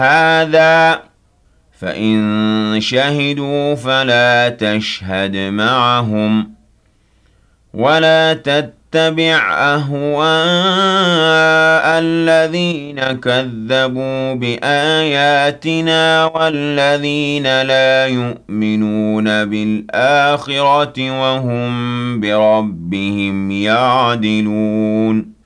هذا فإن شهدوا فلا تشهد معهم ولا تتبع أهواء الذين كذبوا بآياتنا والذين لا يؤمنون بالآخرة وهم بربهم يعدلون